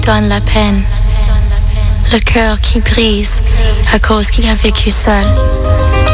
donne la peine, le cœur qui brise à cause qu'il a vécu seul.